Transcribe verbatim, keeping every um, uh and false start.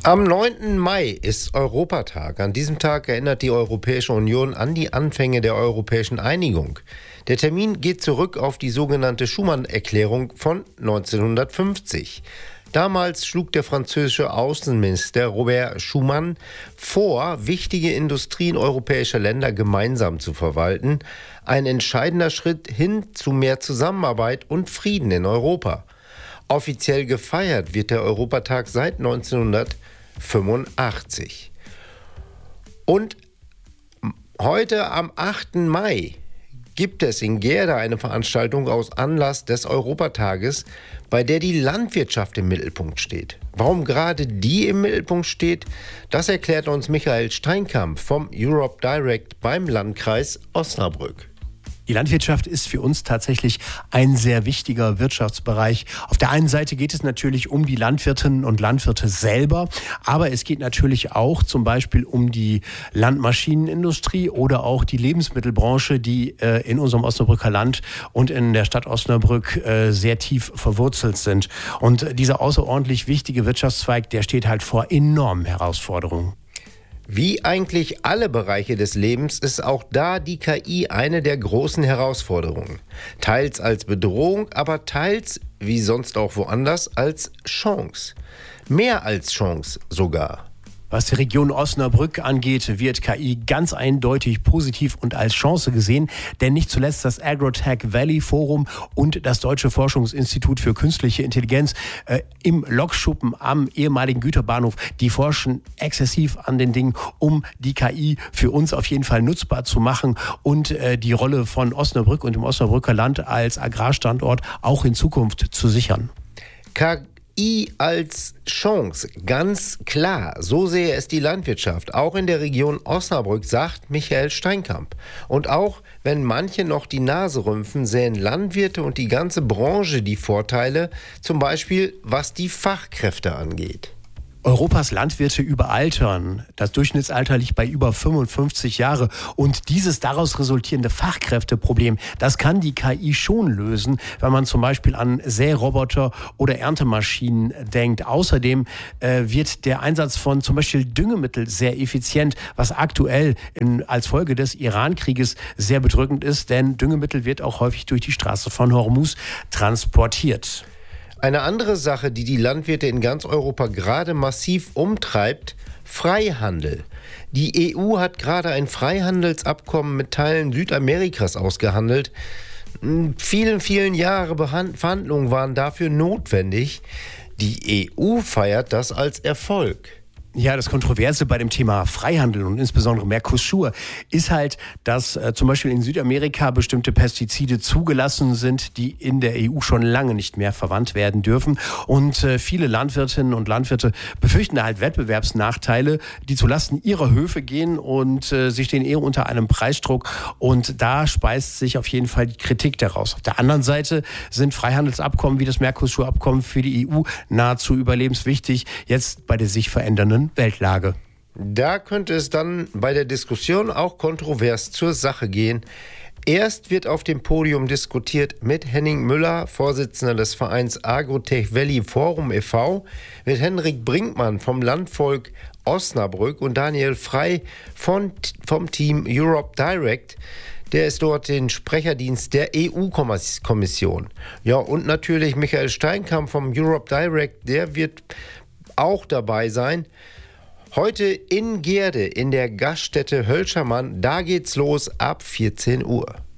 Am neunten Mai ist Europatag. An diesem Tag erinnert die Europäische Union an die Anfänge der europäischen Einigung. Der Termin geht zurück auf die sogenannte Schuman-Erklärung von neunzehnhundertfünfzig. Damals schlug der französische Außenminister Robert Schuman vor, wichtige Industrien europäischer Länder gemeinsam zu verwalten. Ein entscheidender Schritt hin zu mehr Zusammenarbeit und Frieden in Europa. Offiziell gefeiert wird der Europatag seit neunzehnhundertfünfundachtzig. Und heute am achten Mai gibt es in Gerde eine Veranstaltung aus Anlass des Europatages, bei der die Landwirtschaft im Mittelpunkt steht. Warum gerade die im Mittelpunkt steht, das erklärt uns Michael Steinkamp vom Europe Direct beim Landkreis Osnabrück. Die Landwirtschaft ist für uns tatsächlich ein sehr wichtiger Wirtschaftsbereich. Auf der einen Seite geht es natürlich um die Landwirtinnen und Landwirte selber, aber es geht natürlich auch zum Beispiel um die Landmaschinenindustrie oder auch die Lebensmittelbranche, die äh, in unserem Osnabrücker Land und in der Stadt Osnabrück äh, sehr tief verwurzelt sind. Und dieser außerordentlich wichtige Wirtschaftszweig, der steht halt vor enormen Herausforderungen. Wie eigentlich alle Bereiche des Lebens ist auch da die K I eine der großen Herausforderungen. Teils als Bedrohung, aber teils, wie sonst auch woanders, als Chance. Mehr als Chance sogar. Was die Region Osnabrück angeht, wird K I ganz eindeutig positiv und als Chance gesehen, denn nicht zuletzt das Agrotech Valley Forum und das Deutsche Forschungsinstitut für künstliche Intelligenz äh, im Lokschuppen am ehemaligen Güterbahnhof, die forschen exzessiv an den Dingen, um die K I für uns auf jeden Fall nutzbar zu machen und äh, die Rolle von Osnabrück und dem Osnabrücker Land als Agrarstandort auch in Zukunft zu sichern. K I als Chance, ganz klar. So sehe es die Landwirtschaft, auch in der Region Osnabrück, sagt Michael Steinkamp. Und auch wenn manche noch die Nase rümpfen, sehen Landwirte und die ganze Branche die Vorteile, zum Beispiel was die Fachkräfte angeht. Europas Landwirte überaltern. Das Durchschnittsalter liegt bei über fünfundfünfzig Jahre. Und dieses daraus resultierende Fachkräfteproblem, das kann die K I schon lösen, wenn man zum Beispiel an Säroboter oder Erntemaschinen denkt. Außerdem äh, wird der Einsatz von zum Beispiel Düngemittel sehr effizient, was aktuell in, als Folge des Iran-Krieges sehr bedrückend ist, denn Düngemittel wird auch häufig durch die Straße von Hormuz transportiert. Eine andere Sache, die die Landwirte in ganz Europa gerade massiv umtreibt: Freihandel. Die E U hat gerade ein Freihandelsabkommen mit Teilen Südamerikas ausgehandelt. Vielen, vielen Jahre Verhandlungen waren dafür notwendig. Die E U feiert das als Erfolg. Ja, das Kontroverse bei dem Thema Freihandel und insbesondere Mercosur ist halt, dass äh, zum Beispiel in Südamerika bestimmte Pestizide zugelassen sind, die in der E U schon lange nicht mehr verwandt werden dürfen. Und äh, viele Landwirtinnen und Landwirte befürchten halt Wettbewerbsnachteile, die zulasten ihrer Höfe gehen und äh, sie stehen eher unter einem Preisdruck. Und da speist sich auf jeden Fall die Kritik daraus. Auf der anderen Seite sind Freihandelsabkommen wie das Mercosur-Abkommen für die E U nahezu überlebenswichtig, jetzt bei der sich verändernden Weltlage. Da könnte es dann bei der Diskussion auch kontrovers zur Sache gehen. Erst wird auf dem Podium diskutiert mit Henning Müller, Vorsitzender des Vereins Agrotech Valley Forum e V, mit Henrik Brinkmann vom Landvolk Osnabrück und Daniel Frey von, vom Team Europe Direct. Der ist dort den Sprecherdienst der E U-Kommission. Ja, und natürlich Michael Steinkamp vom Europe Direct, der wird auch dabei sein. Heute in Gerde in der Gaststätte Hölschermann, da geht's los ab vierzehn Uhr.